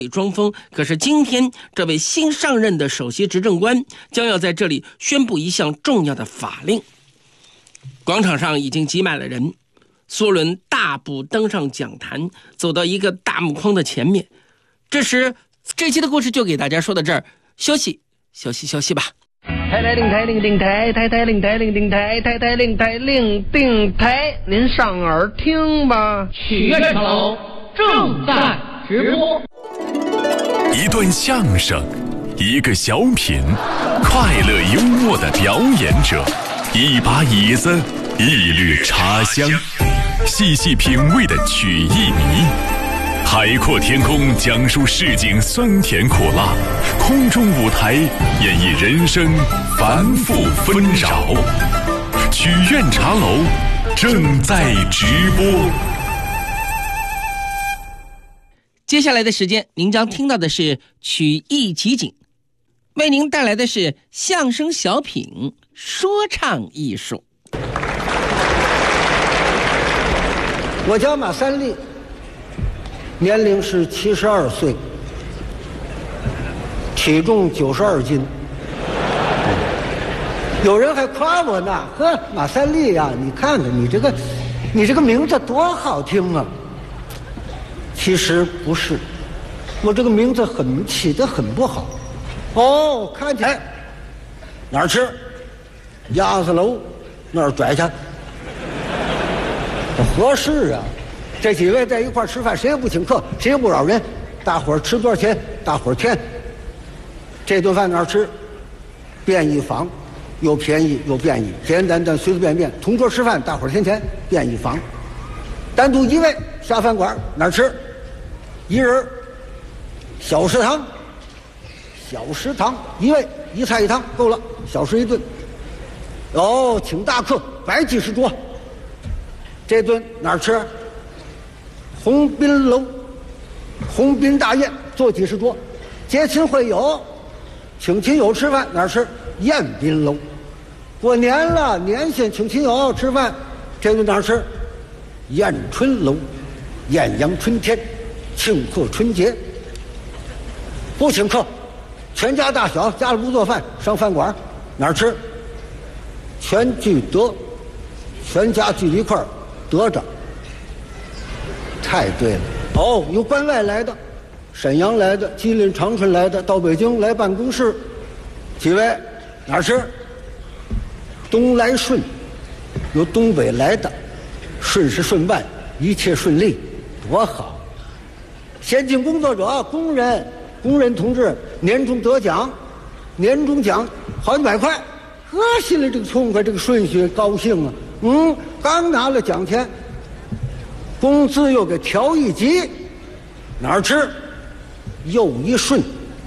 装疯，可是今天这位新上任的首席执政官将要在这里宣布一项重要的法令。广场上已经挤满了人，梭伦大步登上讲坛，走到一个大木框的前面。这时这期的故事就给大家说到这儿，休息吧。 台台令台令令台台台令台令令台台台令台令定台，您上耳听吧。 曲苑茶楼正在直播。 一段相声，一个小品，快乐幽默的表演者，一把椅子，一缕茶香，细细品味的曲艺迷，海阔天空讲述市井酸甜苦辣，空中舞台演绎人生繁复纷扰。曲苑茶楼正在直播。 接下来的时间，您将听到的是曲艺集锦，为您带来的是相声小品、说唱艺术。 我叫马三立，年龄是72岁，体重92斤。有人还夸我呢，呵，马三立呀，你看看你这个名字多好听啊！其实不是，我这个名字起得很不好。哦，看起来哪儿吃？鸭子楼那儿拽去，不合适啊！这几位在一块吃饭，谁也不请客，谁也不扰人，大伙儿吃多少钱，大伙儿添。这顿饭哪儿吃？便宜坊，又便宜又便宜，简单单随随便便，同桌吃饭，大伙儿添钱，便宜坊。单独一位下饭馆哪儿吃？一人小食堂，一位一菜一汤够了，小食一顿。哦，请大客摆几十桌，这顿哪儿吃？鸿宾楼，鸿宾大宴坐几十桌，接亲会友，请亲友吃饭哪儿吃？宴宾楼。过年了，年限请亲友吃饭，这顿哪儿吃？宴春楼，艳阳春天，庆贺春节。不请客，全家大小家里不做饭，上饭馆哪儿吃？全聚德，全家聚一块儿得着。太对了。哦，有关外来的，沈阳来的，吉林长春来的，到北京来办公室，几位哪儿吃？东来顺，有东北来的，顺是顺办，一切顺利，多好。先进工作者，工人同志年终得奖，年终奖好几百块，心里这个痛快，这个顺序高兴啊。刚拿了奖钱，工资又给调一级，哪儿吃？又一顺。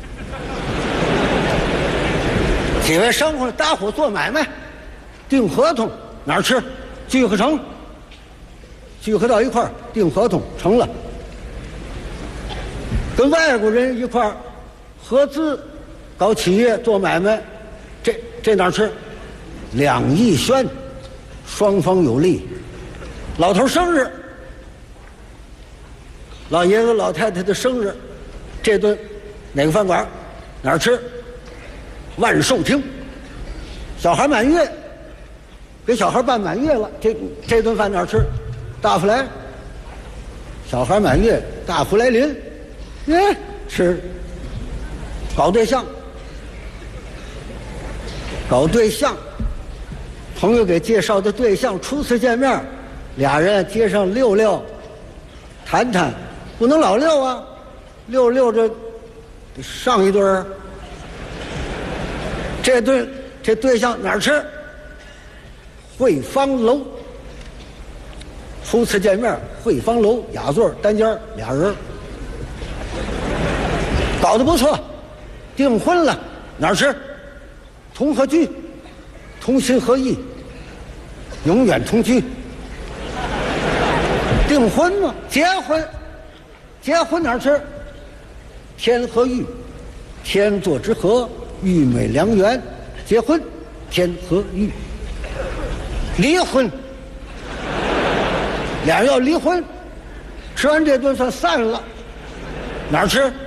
几位生活搭伙做买卖，订合同哪儿吃？聚合成，聚合到一块儿订合同成了。跟外国人一块儿合资搞企业做买卖，这哪儿吃？两亿宣，双方有利。老头生日，老爷子老太太的生日，这顿哪个饭馆哪儿吃？万寿厅。小孩满月，给小孩办满月了，这顿饭哪儿吃？大福来。小孩满月，大福来临。吃。搞对象，朋友给介绍的对象，初次见面，俩人街上溜溜，谈谈，不能老溜啊，溜着得上一顿儿。这对象哪儿吃？汇芳楼。初次见面，汇芳楼雅座单间俩人。搞得不错，订婚了哪儿吃？同和居，同心合意，永远同居。订婚嘛，结婚哪儿吃？天和玉，天作之合，玉美良缘。结婚，天和玉。离婚，俩人要离婚，吃完这顿饭散了，哪儿吃？